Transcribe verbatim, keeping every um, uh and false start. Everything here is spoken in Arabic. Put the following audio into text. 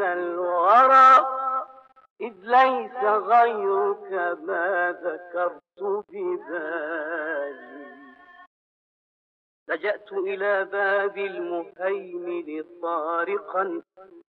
من الورى، إذ ليس غيرك ما ذكرت ببالي. لجأت إلى باب المهيمن طارقا